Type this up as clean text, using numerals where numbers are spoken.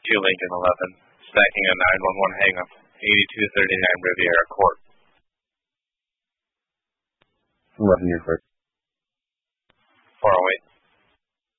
Lincoln 11, stacking a 911 hang-up, 8239 Riviera Court. 11 years, 408.